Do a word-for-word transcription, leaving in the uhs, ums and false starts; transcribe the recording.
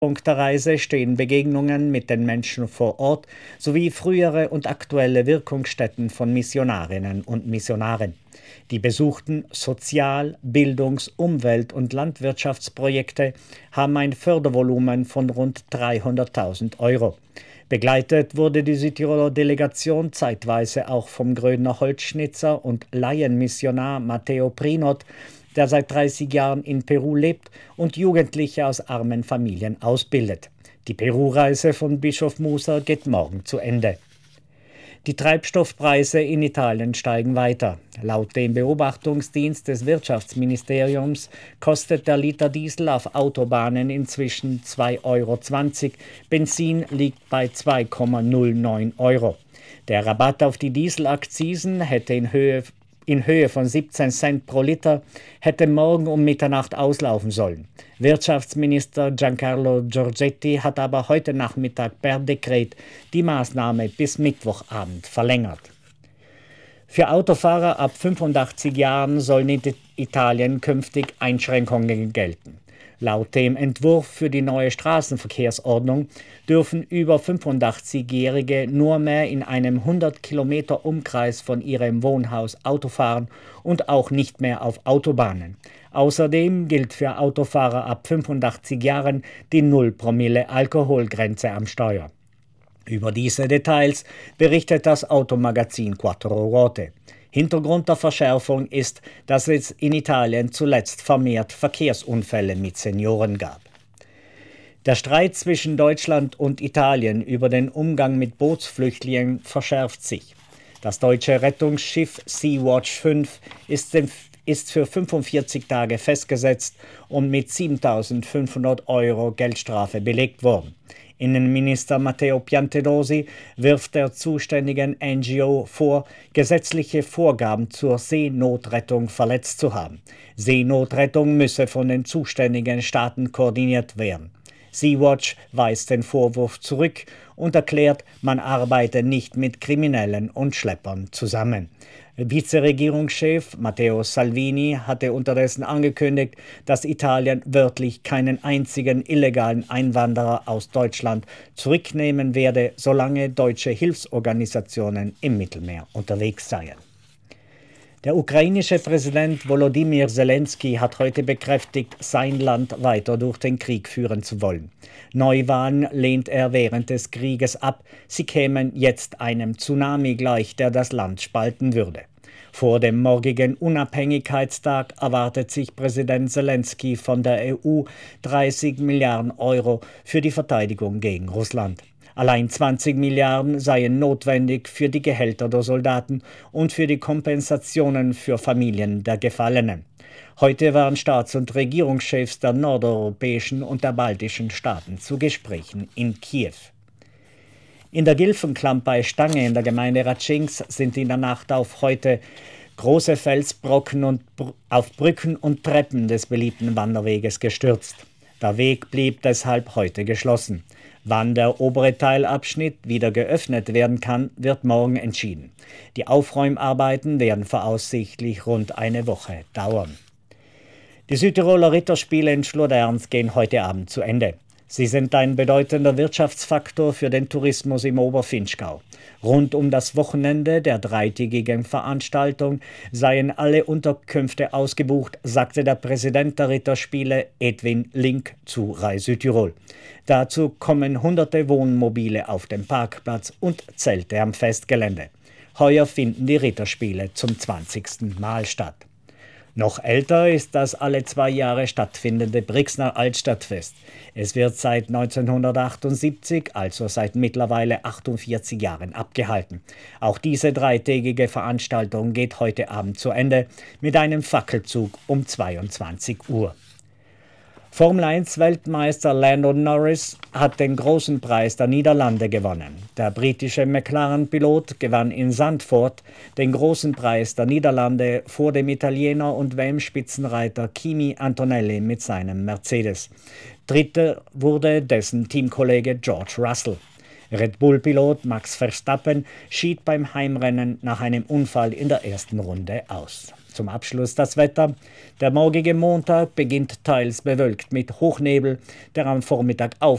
Punkt der Reise stehen Begegnungen mit den Menschen vor Ort sowie frühere und aktuelle Wirkungsstätten von Missionarinnen und Missionaren. Die besuchten Sozial-, Bildungs-, Umwelt- und Landwirtschaftsprojekte haben ein Fördervolumen von rund dreihunderttausend Euro. Begleitet wurde die Südtiroler Delegation zeitweise auch vom Grödner Holzschnitzer und Laienmissionar Matteo Prinot, der seit dreißig Jahren in Peru lebt und Jugendliche aus armen Familien ausbildet. Die Peru-Reise von Bischof Musa geht morgen zu Ende. Die Treibstoffpreise in Italien steigen weiter. Laut dem Beobachtungsdienst des Wirtschaftsministeriums kostet der Liter Diesel auf Autobahnen inzwischen zwei Euro zwanzig, Benzin liegt bei zwei Komma null neun Euro. Der Rabatt auf die Dieselaccisen hätte in Höhe in Höhe von siebzehn Cent pro Liter, hätte morgen um Mitternacht auslaufen sollen. Wirtschaftsminister Giancarlo Giorgetti hat aber heute Nachmittag per Dekret die Maßnahme bis Mittwochabend verlängert. Für Autofahrer ab fünfundachtzig Jahren sollen in Italien künftig Einschränkungen gelten. Laut dem Entwurf für die neue Straßenverkehrsordnung dürfen über fünfundachtzigjährige nur mehr in einem hundert Kilometer Umkreis von ihrem Wohnhaus Auto fahren und auch nicht mehr auf Autobahnen. Außerdem gilt für Autofahrer ab fünfundachtzig Jahren die null Promille Alkoholgrenze am Steuer. Über diese Details berichtet das Automagazin Quattro Ruote. Hintergrund der Verschärfung ist, dass es in Italien zuletzt vermehrt Verkehrsunfälle mit Senioren gab. Der Streit zwischen Deutschland und Italien über den Umgang mit Bootsflüchtlingen verschärft sich. Das deutsche Rettungsschiff Sea-Watch fünf ist, ist für fünfundvierzig Tage festgesetzt und mit siebentausendfünfhundert Euro Geldstrafe belegt worden. Innenminister Matteo Piantedosi wirft der zuständigen N G O vor, gesetzliche Vorgaben zur Seenotrettung verletzt zu haben. Seenotrettung müsse von den zuständigen Staaten koordiniert werden. Sea-Watch weist den Vorwurf zurück und erklärt, man arbeite nicht mit Kriminellen und Schleppern zusammen. Vizeregierungschef Matteo Salvini hatte unterdessen angekündigt, dass Italien wörtlich keinen einzigen illegalen Einwanderer aus Deutschland zurücknehmen werde, solange deutsche Hilfsorganisationen im Mittelmeer unterwegs seien. Der ukrainische Präsident Volodymyr Zelensky hat heute bekräftigt, sein Land weiter durch den Krieg führen zu wollen. Neuwahlen lehnt er während des Krieges ab, sie kämen jetzt einem Tsunami gleich, der das Land spalten würde. Vor dem morgigen Unabhängigkeitstag erwartet sich Präsident Zelensky von der E U dreißig Milliarden Euro für die Verteidigung gegen Russland. Allein zwanzig Milliarden seien notwendig für die Gehälter der Soldaten und für die Kompensationen für Familien der Gefallenen. Heute waren Staats- und Regierungschefs der nordeuropäischen und der baltischen Staaten zu Gesprächen in Kiew. In der Gilfenklamp bei Stange in der Gemeinde Ratschinks sind in der Nacht auf heute große Felsbrocken und Br- auf Brücken und Treppen des beliebten Wanderweges gestürzt. Der Weg blieb deshalb heute geschlossen. Wann der obere Teilabschnitt wieder geöffnet werden kann, wird morgen entschieden. Die Aufräumarbeiten werden voraussichtlich rund eine Woche dauern. Die Südtiroler Ritterspiele in Schloderns gehen heute Abend zu Ende. Sie sind ein bedeutender Wirtschaftsfaktor für den Tourismus im Oberfinchgau. Rund um das Wochenende der dreitägigen Veranstaltung seien alle Unterkünfte ausgebucht, sagte der Präsident der Ritterspiele Edwin Link zu Rai Südtirol. Dazu kommen hunderte Wohnmobile auf dem Parkplatz und Zelte am Festgelände. Heuer finden die Ritterspiele zum zwanzigsten Mal statt. Noch älter ist das alle zwei Jahre stattfindende Brixner Altstadtfest. Es wird seit neunzehnhundertachtundsiebzig, also seit mittlerweile achtundvierzig Jahren, abgehalten. Auch diese dreitägige Veranstaltung geht heute Abend zu Ende mit einem Fackelzug um zweiundzwanzig Uhr. Formel eins Weltmeister Lando Norris hat den großen Preis der Niederlande gewonnen. Der britische McLaren-Pilot gewann in Zandvoort den großen Preis der Niederlande vor dem Italiener und W M-Spitzenreiter Kimi Antonelli mit seinem Mercedes. Dritter wurde dessen Teamkollege George Russell. Red Bull-Pilot Max Verstappen schied beim Heimrennen nach einem Unfall in der ersten Runde aus. Zum Abschluss das Wetter. Der morgige Montag beginnt teils bewölkt mit Hochnebel, der am Vormittag